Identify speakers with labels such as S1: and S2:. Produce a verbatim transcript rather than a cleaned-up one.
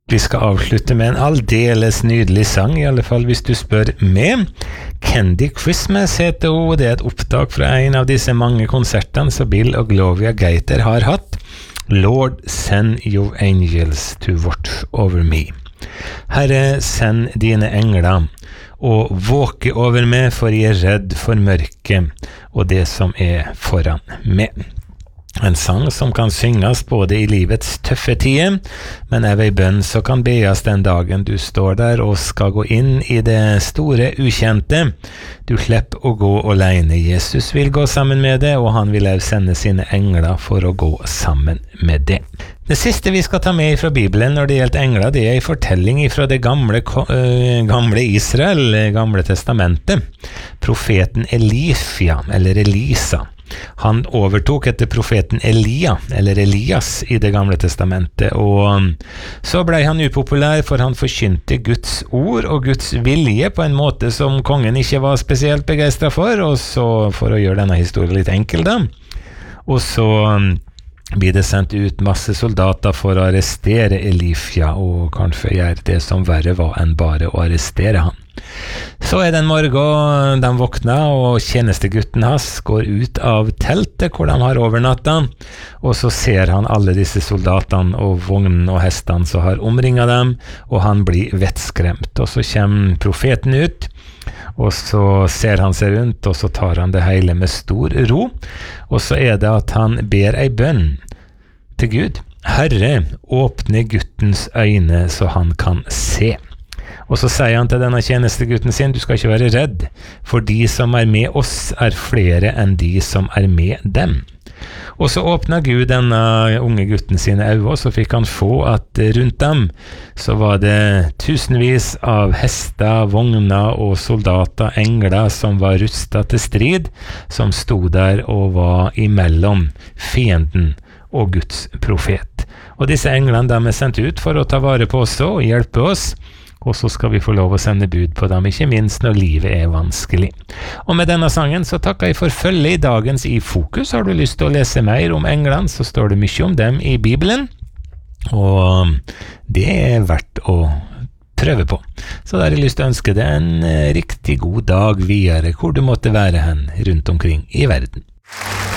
S1: Vi skal avslutte med en aldeles nydelig sang, i alle fall hvis du spør meg. Candy Christmas heter hun, det er et opptak fra en av disse mange konsertene som Bill og Gloria Gaynor har hatt. Lord, send your angels to watch over me. Herre, send dine engler og våke over meg, for jeg er redd for mørket og det som er foran meg. En sang som kan synges både i livets tøffe tider, men er ved bønn så kan bees den dagen du står der og skal gå inn i det store ukjente. Du slipper å gå alene. Jesus vil gå sammen med deg, og han vil også sende sine engler for å gå sammen med deg. Det siste vi skal ta med fra Bibelen når det gjelder engler, det er en fortelling fra det gamle, uh, gamle Israel, gamle testamentet. Profeten Elifia, eller Elisa. Han overtok etter profeten Elia, eller Elias i det gamle testamentet, og så ble han upopulær, for han forkynte Guds ord og Guds vilje på en måte som kongen ikke var spesielt begeistret for, og så for å gjøre denne historien litt enkel da, og så blir det sendt ut masse soldater for å arrestere Elifia, og kanskje gjøre det som verre var enn bare å arrestere han. Så er det en morgen, de våkner, og tjenestegutten hans går ut av teltet hvor de har overnattet, og så ser han alle disse soldatene og vognen og hestene som har omringet dem, og han blir vettskremt. Og så kommer profeten ut, og så ser han seg rundt, og så tar han det hele med stor ro, og så er det at han ber ei bønn til Gud. Herre, åpne guttens øyne så han kan se. Og så sier han til denne tjenestegutten sin, du skal ikke være redd, for de som er med oss er flere enn de som er med dem. Og så åpnet Gud denne unge gutten sine øyne, og så fikk han få at rundt dem så var det tusenvis av hester, vogner og soldater, engler som var rustet til strid, som stod der og var imellom fienden og Guds profet. Og disse englene de er sendt ut for å ta vare på oss og hjelpe oss, og så skal vi få lov å sende bud på dem, ikke minst når livet er vanskelig. Og med denne sangen så takker jeg for følge i dagens I Fokus. Har du lyst til å lese mer om englene, så står det mye om dem i Bibelen, og det er verdt å prøve på. Så da har jeg lyst til å ønske deg en riktig god dag videre, hvor du måtte være hen rundt omkring i verden.